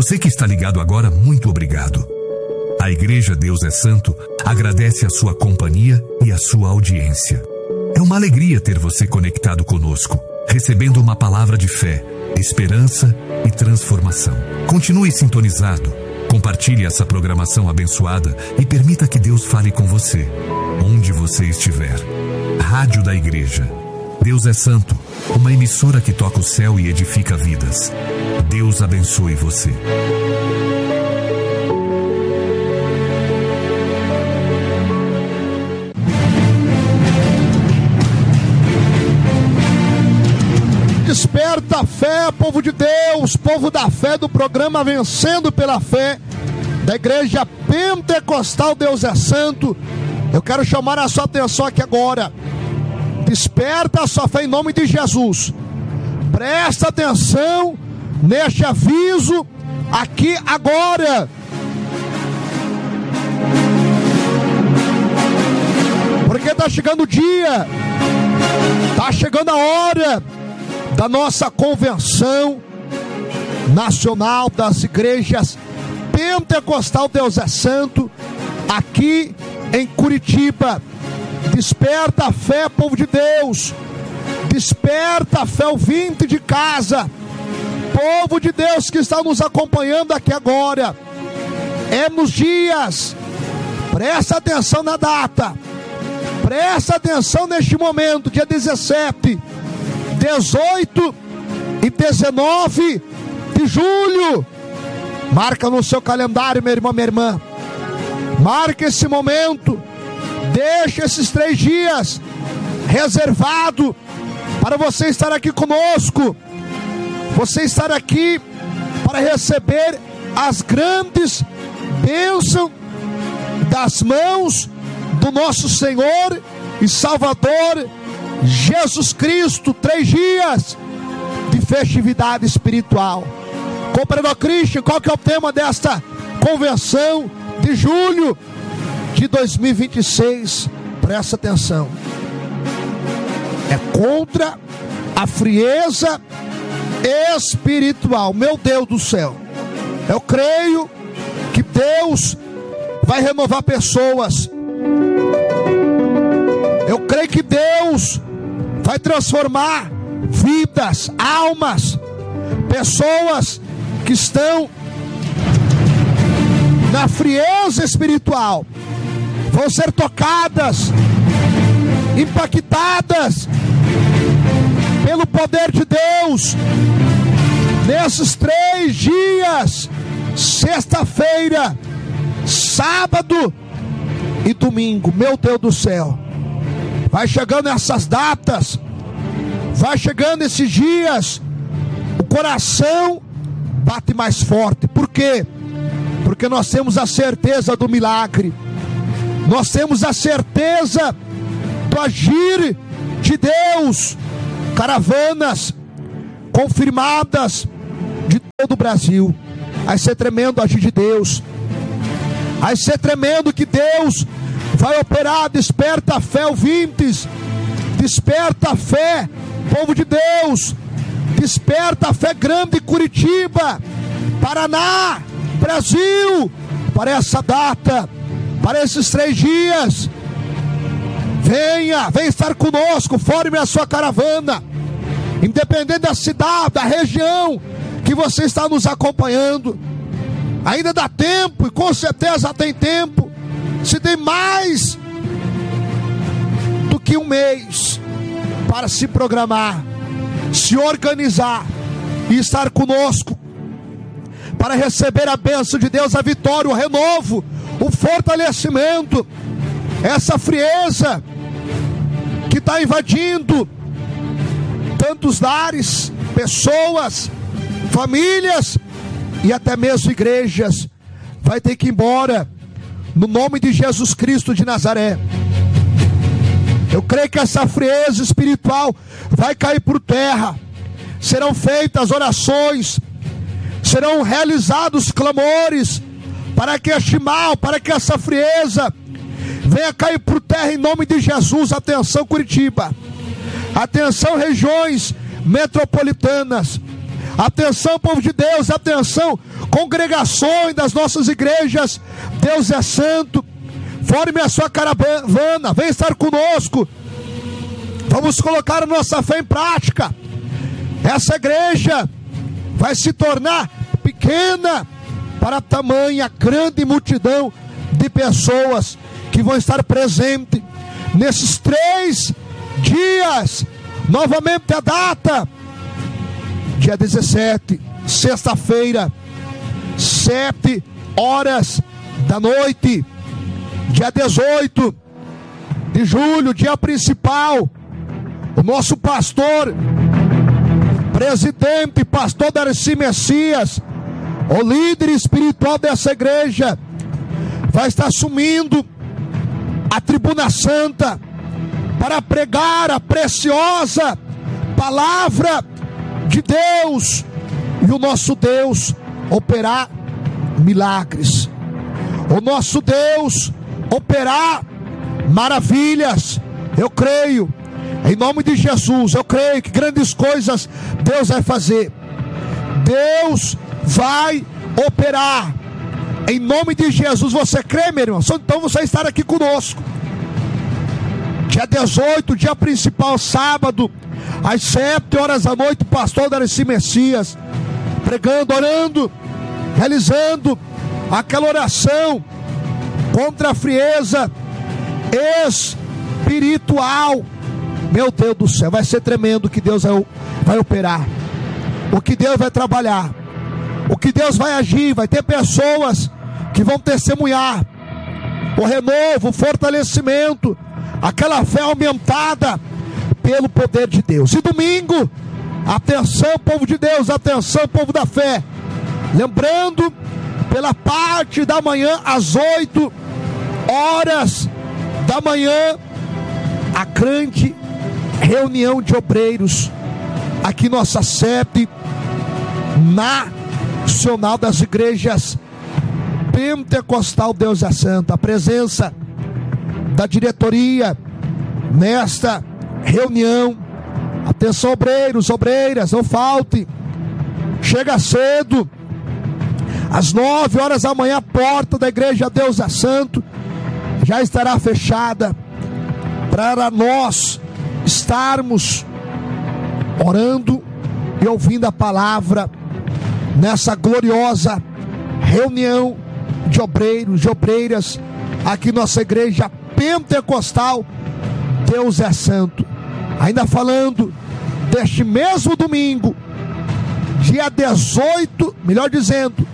Você que está ligado agora, muito obrigado. A Igreja Deus é Santo agradece a sua companhia e a sua audiência. É uma alegria ter você conectado conosco, recebendo uma palavra de fé, esperança e transformação. Continue sintonizado, compartilhe essa programação abençoada e permita que Deus fale com você, onde você estiver. Rádio da Igreja. Deus é Santo, uma emissora que toca o céu e edifica vidas. Deus abençoe você. Desperta a fé, povo de Deus, povo da fé do programa Vencendo pela Fé, da Igreja Pentecostal Deus é Santo. Eu quero chamar a sua atenção aqui agora. Desperta a sua fé em nome de Jesus. Presta atenção neste aviso aqui agora. Porque está chegando o dia, está chegando a hora da nossa convenção nacional das igrejas Pentecostal Deus é Santo, aqui em Curitiba. Desperta a fé, povo de Deus. Desperta a fé, ouvinte de casa, povo de Deus que está nos acompanhando aqui agora. É nos dias, presta atenção na data, presta atenção neste momento, dia 17, 18 e 19 de julho. Marca no seu calendário, meu irmão, minha irmã. Marca esse momento. Deixa esses 3 dias reservado para você estar aqui conosco. Você estar aqui para receber as grandes bênçãos das mãos do nosso Senhor e Salvador Jesus Cristo. 3 dias de festividade espiritual. Companheiro Cristian, qual que é o tema desta convenção de julho de 2026? Presta atenção. É contra a frieza espiritual. Meu Deus do céu, eu creio que Deus vai renovar pessoas. Eu creio que Deus vai transformar vidas, almas, pessoas que estão na frieza espiritual vão ser tocadas, impactadas pelo poder de Deus nesses 3 dias, sexta-feira, sábado e domingo. Meu Deus do céu, vai chegando essas datas, vai chegando esses dias, o coração bate mais forte. Por quê? Porque nós temos a certeza do milagre, nós temos a certeza do agir de Deus. Caravanas confirmadas de todo o Brasil. Vai ser tremendo o agir de Deus, vai ser tremendo que Deus vai operar. Desperta a fé, ouvintes. Desperta a fé, povo de Deus. Desperta a fé grande, Curitiba, Paraná, Brasil, para essa data, para esses 3 dias. Venha estar conosco, forme a sua caravana, independente da cidade, da região que você está nos acompanhando. Ainda dá tempo, e com certeza tem tempo. Se tem mais do que 1 mês para se programar, se organizar e estar conosco para receber a bênção de Deus, a vitória, o renovo, o fortalecimento. Essa frieza que está invadindo tantos lares, pessoas, famílias e até mesmo igrejas, vai ter que ir embora, no nome de Jesus Cristo de Nazaré. Eu creio que essa frieza espiritual vai cair por terra. Serão feitas orações, serão realizados clamores para que este mal, para que essa frieza venha cair por terra em nome de Jesus. Atenção, Curitiba. Atenção, regiões metropolitanas. Atenção, povo de Deus, atenção, congregações das nossas igrejas. Deus é santo. Forme a sua caravana, vem estar conosco. Vamos colocar a nossa fé em prática. Essa igreja vai se tornar pequena para tamanha grande multidão de pessoas que vão estar presentes nesses 3 dias. Novamente a data, dia 17, sexta-feira, 7 horas da noite. Dia 18 de julho, dia principal, o nosso pastor, presidente, pastor Darcy Messias, o líder espiritual dessa igreja, vai estar assumindo a tribuna santa para pregar a preciosa palavra de Deus e o nosso Deus operar milagres, o nosso Deus operar maravilhas. Eu creio, em nome de Jesus, eu creio que grandes coisas Deus vai fazer. Deus vai operar em nome de Jesus. Você crê, meu irmão? Então você estará aqui conosco dia 18, dia principal, sábado, às 7 horas da noite, o pastor Darcy Messias pregando, orando, realizando aquela oração contra a frieza espiritual. Meu Deus do céu, vai ser tremendo o que Deus vai operar, o que Deus vai trabalhar, o que Deus vai agir. Vai ter pessoas que vão testemunhar o renovo, o fortalecimento, aquela fé aumentada pelo poder de Deus. E domingo, atenção, povo de Deus, atenção, povo da fé, lembrando, pela parte da manhã, às 8 horas da manhã, a grande reunião de obreiros aqui nossa sede nacional das igrejas pentecostal Deus é Santo. A presença da diretoria nesta reunião. Atenção, obreiros, obreiras, não falte, chega cedo. Às 9 horas da manhã, a porta da igreja Deus é Santo já estará fechada para nós estarmos orando e ouvindo a palavra nessa gloriosa reunião de obreiros, de obreiras aqui nossa igreja pentecostal Deus é Santo. Ainda falando deste mesmo domingo, dia 18, melhor dizendo,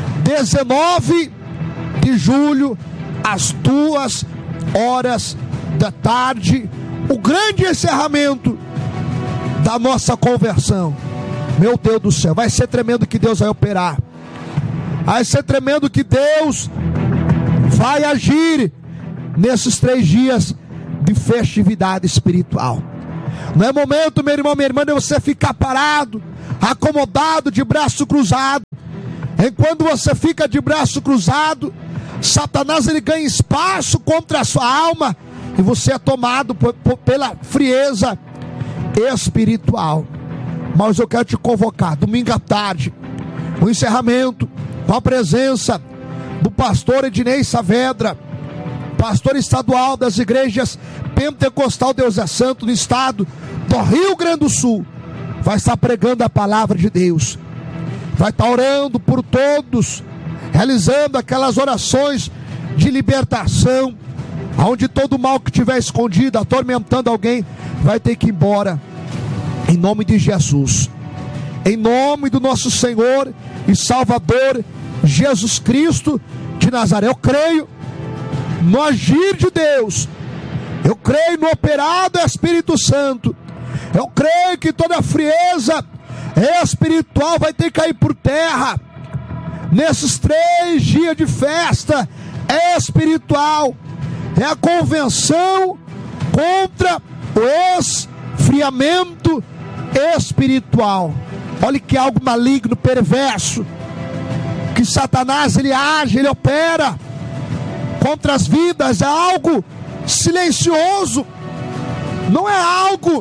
19 de julho, às 2 horas da tarde, o grande encerramento da nossa conversão. Meu Deus do céu, vai ser tremendo que Deus vai operar, vai ser tremendo que Deus vai agir nesses 3 dias de festividade espiritual. Não é momento, meu irmão, minha irmã, de você ficar parado, acomodado, de braço cruzado. Enquanto você fica de braço cruzado, Satanás ele ganha espaço contra a sua alma e você é tomado pela frieza espiritual. Mas eu quero te convocar domingo à tarde, o encerramento, com a presença do pastor Ednei Saavedra, pastor estadual das igrejas pentecostal Deus é Santo no estado do Rio Grande do Sul. Vai estar pregando a palavra de Deus, vai estar orando por todos, realizando aquelas orações de libertação, onde todo mal que estiver escondido, atormentando alguém, vai ter que ir embora, em nome de Jesus, em nome do nosso Senhor e Salvador Jesus Cristo de Nazaré. Eu creio no agir de Deus, eu creio no operar do Espírito Santo, eu creio que toda frieza espiritual vai ter que cair por terra nesses 3 dias de festa espiritual. É a convenção contra o esfriamento espiritual. Olha que algo maligno, perverso, que Satanás ele age, ele opera contra as vidas. É algo silencioso, não é algo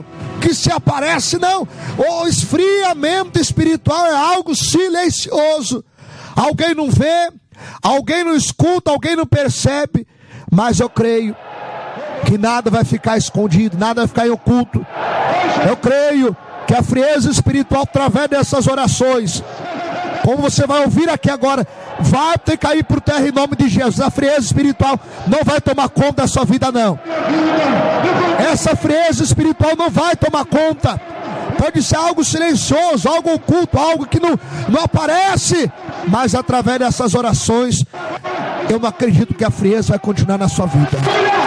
que se aparece, não. O esfriamento espiritual é algo silencioso. Alguém não vê, alguém não escuta, alguém não percebe, mas eu creio que nada vai ficar escondido, nada vai ficar oculto. Eu creio que a frieza espiritual, através dessas orações, como você vai ouvir aqui agora, vai ter que cair por terra em nome de Jesus. A frieza espiritual não vai tomar conta da sua vida, não. Essa frieza espiritual não vai tomar conta. Pode ser algo silencioso, algo oculto, algo que não aparece, mas através dessas orações, eu não acredito que a frieza vai continuar na sua vida.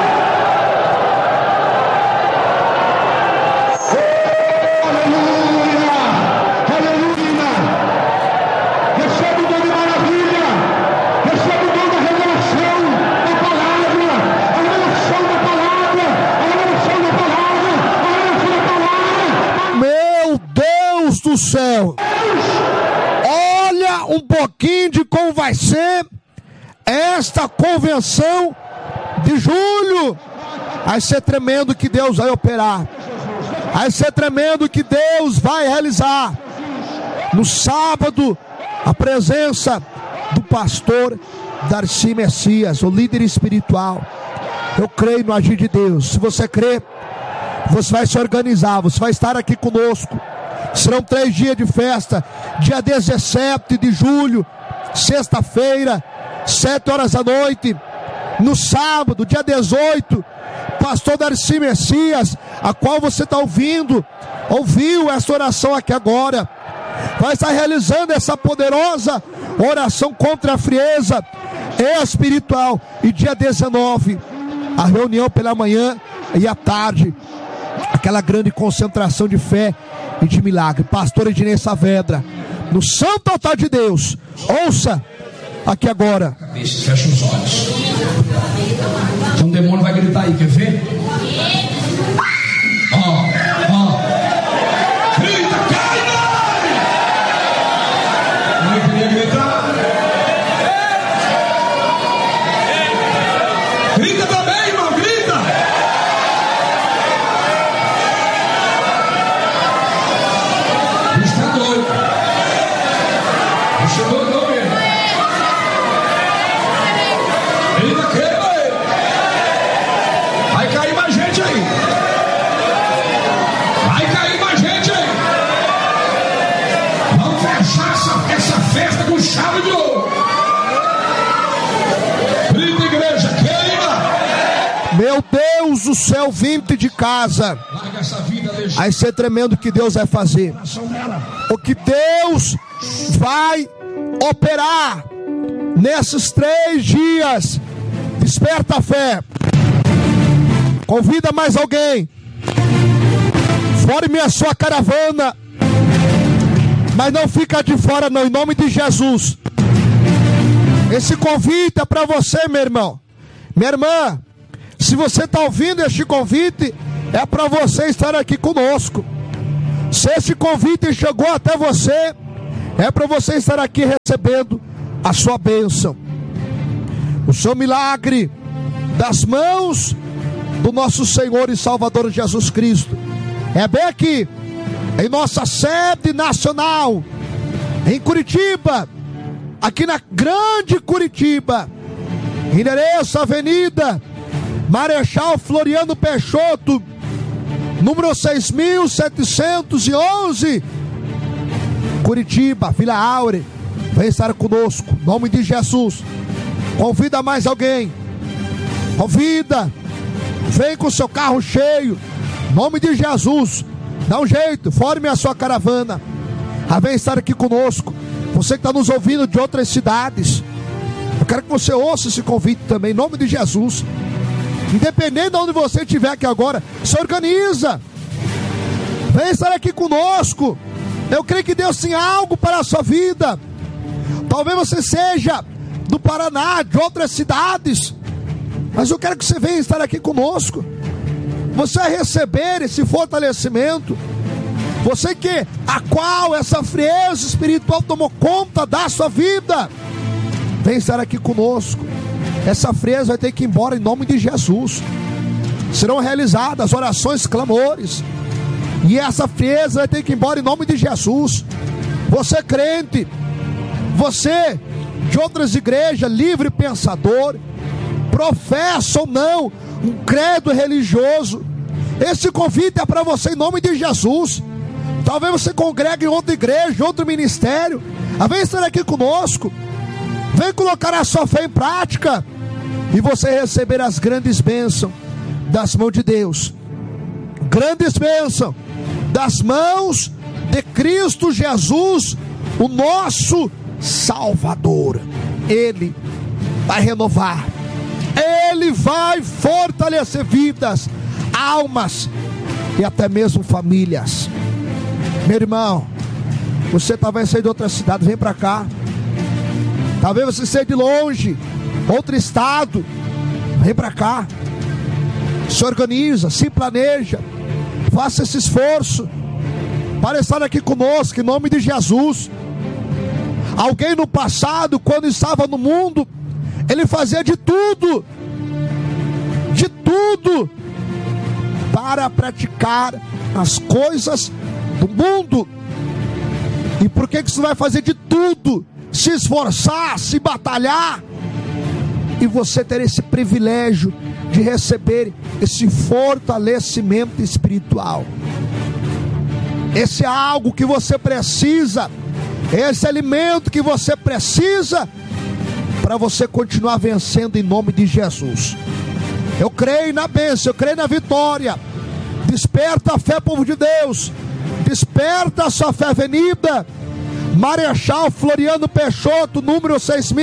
Do céu, olha um pouquinho de como vai ser esta convenção de julho. Vai ser tremendo que Deus vai operar, vai ser tremendo que Deus vai realizar. No sábado, a presença do pastor Darcy Messias, o líder espiritual. Eu creio no agir de Deus. Se você crê, você vai se organizar, você vai estar aqui conosco. Serão 3 dias de festa. Dia 17 de julho, sexta-feira, 7 horas da noite. No sábado, dia 18, pastor Darcy Messias, a qual você está ouviu essa oração aqui agora, vai estar realizando essa poderosa oração contra a frieza espiritual. E dia 19, a reunião pela manhã e à tarde, aquela grande concentração de fé e de milagre. Pastor Ednei Saavedra, no santo altar de Deus. Ouça aqui agora. Fecha os olhos. Um demônio vai gritar aí, quer ver? Grita, cai, não queria gritar. Grita também, irmão, grita. Está doido. Chegou doido. Ele queima ele. Vai cair mais gente aí. Vai cair mais gente aí. Vamos fechar essa festa com chave de ouro. Grita, igreja, queima. Meu Deus do céu, 20 de casa. Larga essa vida, deixa. Vai ser tremendo o que Deus vai fazer. O que Deus vai operar nesses 3 dias. Desperta a fé. Convida mais alguém. Forme a sua caravana. Mas não fica de fora não, em nome de Jesus. Esse convite é para você, meu irmão. Minha irmã, se você está ouvindo este convite, é para você estar aqui conosco. Se esse convite chegou até você, é para você estar aqui recebendo a sua bênção, o seu milagre das mãos do nosso Senhor e Salvador Jesus Cristo. É bem aqui, em nossa sede nacional, em Curitiba, aqui na Grande Curitiba, endereço Avenida Marechal Floriano Peixoto, número 6711, Curitiba, Vila Áurea. Vem estar conosco, em nome de Jesus. Convida mais alguém. Convida. Vem com o seu carro cheio, em nome de Jesus. Dá um jeito, forme a sua caravana. Vem estar aqui conosco. Você que está nos ouvindo de outras cidades, eu quero que você ouça esse convite também, em nome de Jesus. Independente de onde você estiver aqui agora, se organiza. Vem estar aqui conosco. Eu creio que Deus tem algo para a sua vida. Talvez você seja do Paraná, de outras cidades, mas eu quero que você venha estar aqui conosco. Você vai receber esse fortalecimento. Você que a qual essa frieza espiritual tomou conta da sua vida, vem estar aqui conosco. Essa frieza vai ter que ir embora em nome de Jesus. Serão realizadas orações, clamores. E essa frieza vai ter que ir embora em nome de Jesus. Você crente, você de outras igrejas, livre pensador, professa ou não um credo religioso, esse convite é para você em nome de Jesus. Talvez você congregue em outra igreja, outro ministério, vem estar aqui conosco, vem colocar a sua fé em prática, e você receber as grandes bênçãos das mãos de Deus. Grandes bênçãos das mãos de Cristo Jesus, o nosso Salvador. Ele vai renovar, Ele vai fortalecer vidas, almas e até mesmo famílias. Meu irmão, você talvez saia de outra cidade, vem para cá. Talvez você saia de longe, outro estado, vem para cá. Se organiza, se planeja, faça esse esforço para estar aqui conosco em nome de Jesus. Alguém no passado, quando estava no mundo, ele fazia de tudo para praticar as coisas do mundo. E por que você vai fazer de tudo, se esforçar, se batalhar, e você ter esse privilégio de receber esse fortalecimento espiritual? Esse é algo que você precisa, esse alimento que você precisa para você continuar vencendo em nome de Jesus. Eu creio na bênção, eu creio na vitória. Desperta a fé, povo de Deus. Desperta a sua fé, Avenida Marechal Floriano Peixoto, número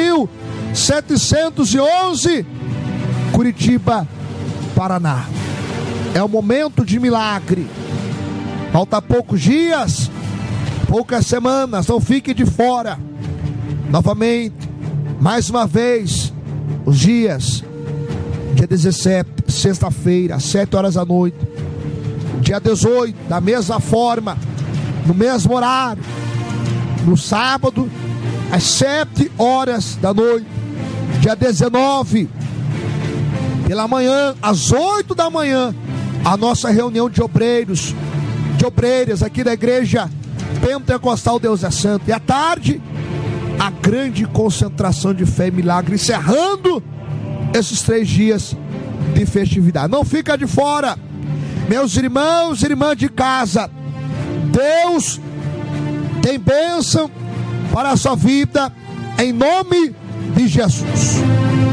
6711, Curitiba, Paraná. É um momento de milagre. Falta poucos dias, poucas semanas, não fique de fora. Novamente, mais uma vez, os dias, dia 17, sexta-feira, às 7 horas da noite. Dia 18, da mesma forma, no mesmo horário. No sábado, às 7 horas da noite. Dia 19, pela manhã, às 8 da manhã, a nossa reunião de obreiros, de obreiras aqui da igreja Pentecostal Deus é Santo. E à tarde, a grande concentração de fé e milagre, encerrando esses 3 dias de festividade. Não fica de fora, meus irmãos e irmãs de casa. Deus tem bênção para a sua vida, em nome de Jesus.